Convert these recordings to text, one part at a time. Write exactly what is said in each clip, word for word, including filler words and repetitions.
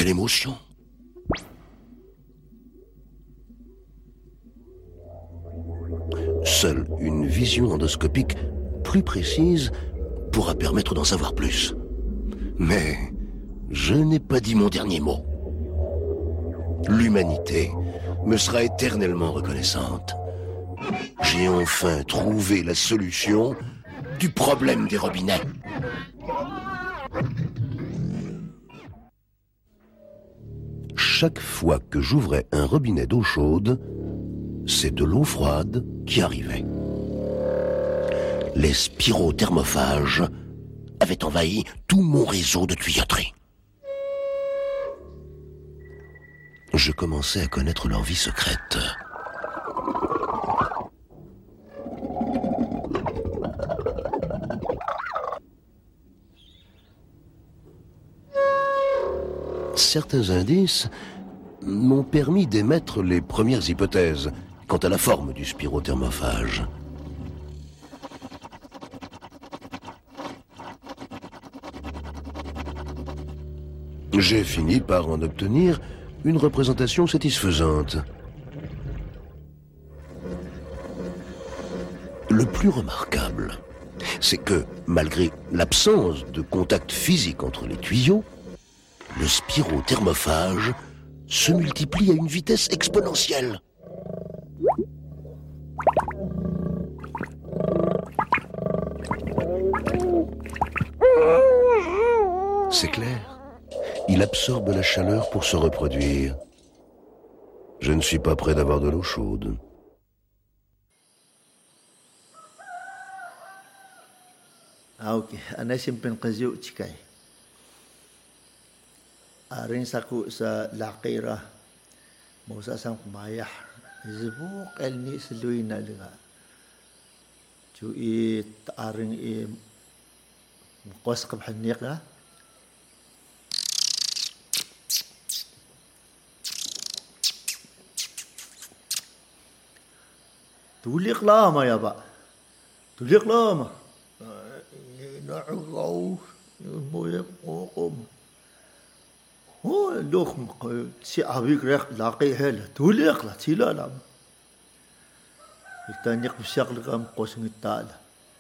Quelle émotion! Seule une vision endoscopique plus précise pourra permettre d'en savoir plus. Mais je n'ai pas dit mon dernier mot. L'humanité me sera éternellement reconnaissante. J'ai enfin trouvé la solution du problème des robinets. Chaque fois que j'ouvrais un robinet d'eau chaude, c'est de l'eau froide qui arrivait. Les spirothermophages avaient envahi tout mon réseau de tuyauterie. Je commençais à connaître leur vie secrète. Certains indices m'ont permis d'émettre les premières hypothèses quant à la forme du spirothermophage. J'ai fini par en obtenir une représentation satisfaisante. Le plus remarquable, c'est que, malgré l'absence de contact physique entre les tuyaux, le spirothermophage se multiplie à une vitesse exponentielle. C'est clair, il absorbe la chaleur pour se reproduire. Je ne suis pas près d'avoir de l'eau chaude. Ah, okay. Ana simpen kaziu chikay. Aring saku sa lakira mo sa sang kumayah. Zibuk elni seluy na linga. Ju i aring i mukos kabhanik na. Tulik lama ya ba. Tulik lama. Na'agaw. Moyak mokom. Oh, look, si abig rek laki hel. Tulik la, sila lam. Itanyak bisyak likam kosong itala.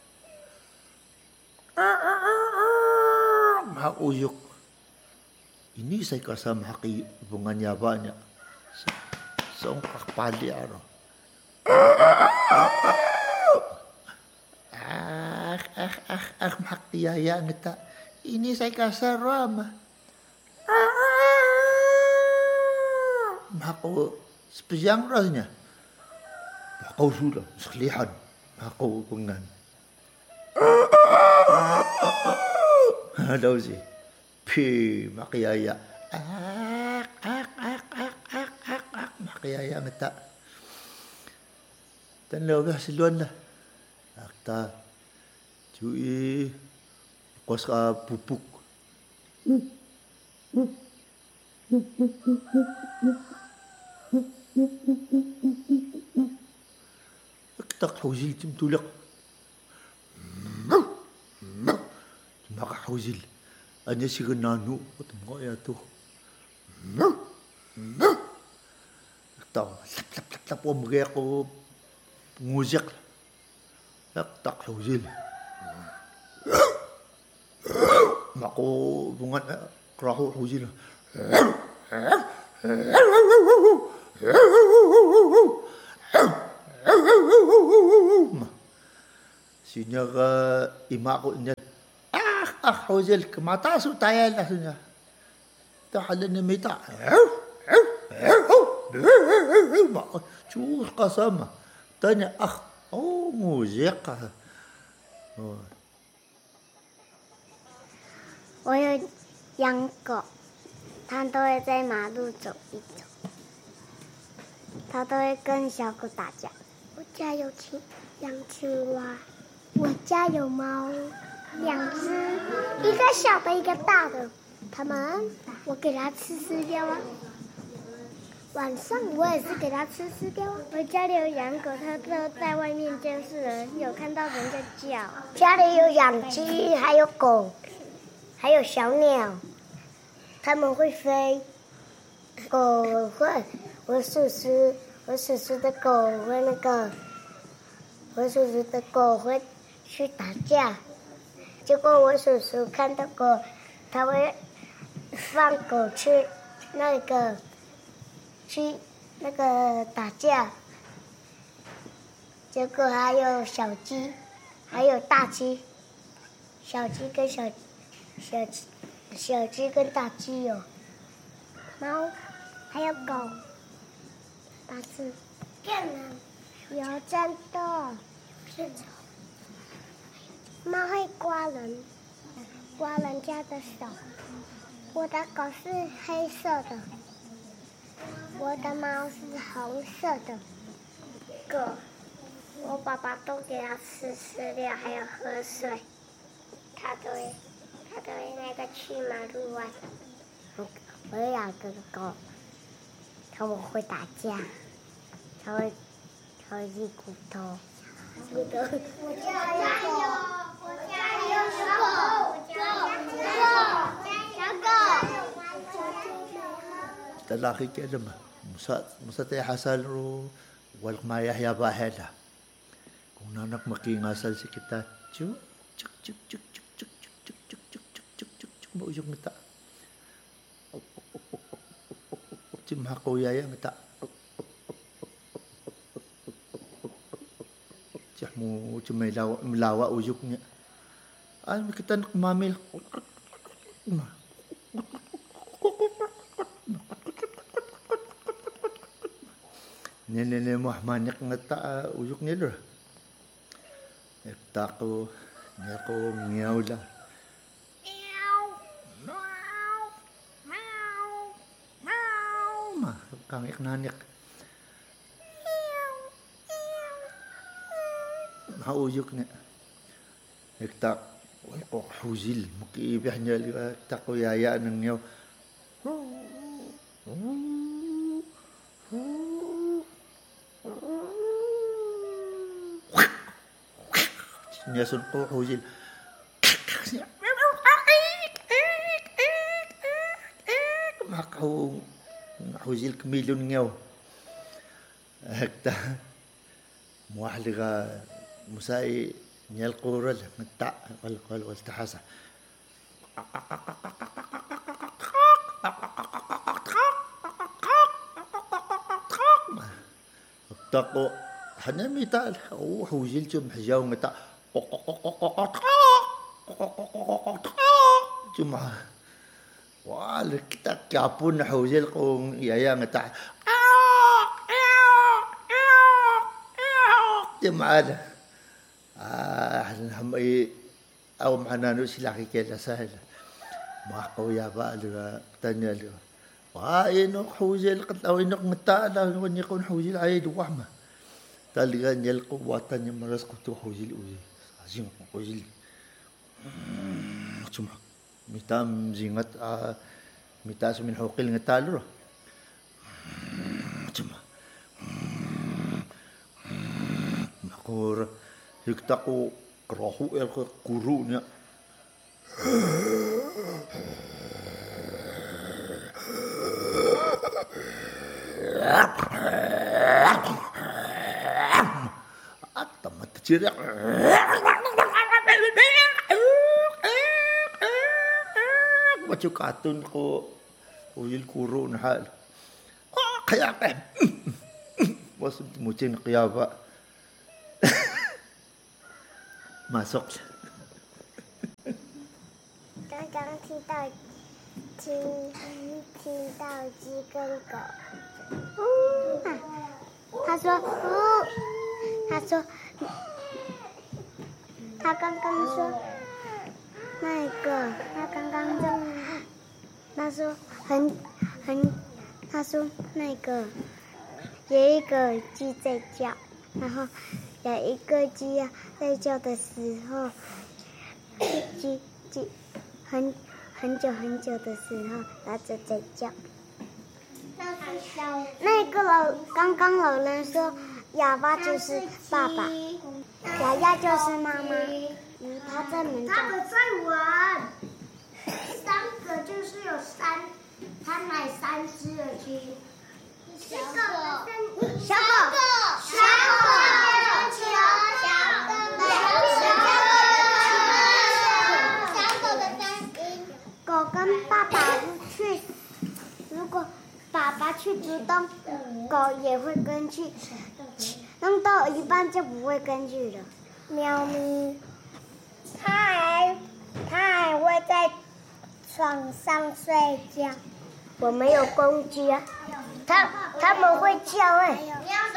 Mahakuyok. Ini say kasama haki bungan yaba niya. Sa ang kakpali araw. Ah, ah, ah, ah, makiyaya ngita. Ini saya kasarama. Mako spesiang rasanya. Mako sudah sekalian. Mako pengan. Ada sih. Pi makiyaya. Ah, ah, ah, ah, ah, ah, ah, makiyaya ngita. Dan lo ga siluan na. Akta cui kos ka pupuk. Akta hawzil timtulak. Maka hawzil. Anya si nanu mo ya to. Akta lap lap lap lap om ge ko musik. Tak hawzil. Mako bungan krahu hawzil. Sinya ka ima ko niya. Ah, ah hawzil kemata su tayal na sinya. Tahalan na mita. Mako chur kasama. Tanya ah哦，music啊！哦， 我有养狗，它都会在马路走一走，它都会跟小狗打架。我家有青养青蛙，我家有猫，两只，一个小的，一个大的。它们，我给它吃饲料啊。晚上我也是给它吃饲料。我家里有养狗，它都在外面监视人，有看到人在叫。家里有养鸡，还有狗，还有小鸟，它们会飞。 狗会，我叔叔，我叔叔的狗会那个，我叔叔的狗会去打架，结果我叔叔看到狗，他会放狗去那个去那个打架，结果还有小鸡，还有大鸡，小鸡跟小小鸡小鸡跟大鸡有猫，还有狗，八只，有真的，猫会刮人，刮人家的手。我的狗是黑色的，我的猫是红色的。狗，我爸爸都给它吃饲料，还有喝水，它都会，它都会那个去马路外。我我有两个狗，它们会打架，它会，它会踢骨头。骨头。我加油！我加油！小狗，小狗，小狗。 Talaki kaya naman. Musa, musa tayo hasal ro, walak mayahya bahela. Kung nanak makingasal si kita, chuk, chuk, chuk, chuk, chuk, chuk, chuk, chuk, chuk, chuk, chuk, chuk, chuk, chuk, mauyok ngita. Cimhako yaya ngita. Cih mo cimay lawa, lawa uyok niya. Ay, kita nak mamil. Nene mo manik ngata uyok niya. Ekta ko, niya ko ngiyaw lang. Ma, kang iknanik. Mauyok niya. Ekta, wala ko huzil. Makiibih niya. Ekta ko yaya ng ngiyaw. Niyasun ko huzil. Makaw huzil kamilyon ngiyaw. Ekta, muahliga musai niyal kural ngta wal wal wal tahasa. Ekta ko hanamita oh huzil chum hajaw ngta. Cuma wah kita kapun huzil kong yaya ngta. Cuma ada ah هم ايه او معنا نوش لاقي كده سهل ما قويا بقى لغا تانية لغا واي نوك حوزي لقد او نوك متاع لا نغني يكون حوزي العيد وحمة تالغا نيلقو واتاني مرس كنتو حوزي الأوزي عزيم حوزي ثم متام زينات متاس من حوقيل نتالو ثم مقور هيكتاكو كراهو الكو كورونا أتمت تجري macam kartun ko uyil kuro na hal kaya kaya wasap mucin kaya ba masuk 刚刚听到听听到鸡跟狗，嗯，他说，哦，他说，他刚刚说那个，他刚刚说，他说很很，他说那个有一个鸡在叫，然后有一个鸡啊在叫的时候，鸡鸡很很久很久的时候，它就在叫。那个老刚刚老人说，哑巴就是爸爸，雅雅就是妈妈。嗯，他在门上。 那个在玩，三个就是有三，他买三三只的鸡。小狗， 小狗，小狗的球，小狗的球，小狗的声音。 狗跟爸爸去，如果爸爸去主动，狗也会跟去，弄到一半就不会跟去了。喵咪，它还它还会在床上睡觉。我没有公鸡啊，它它们会叫哎、欸。